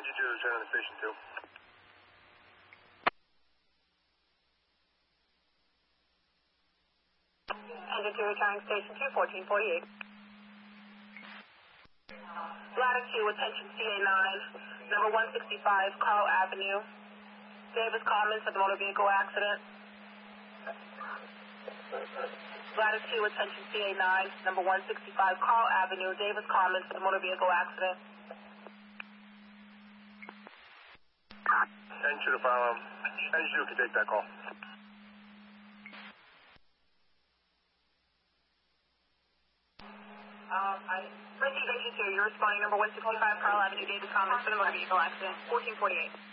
Engine 2 return on the station 2. Engine 2 returning station 2, 1448. Latitude, attention CA9, number 165, Carl Avenue. Davis Commons for the motor vehicle accident. Latitude, attention CA9, number 165, Carl Avenue, Davis Commons for the motor vehicle accident. Engine 2 to follow. Engine 2 can take that call. Received Engine 2, you're responding number 165, Carl Avenue, Davis Commons for the motor vehicle accident, 1448.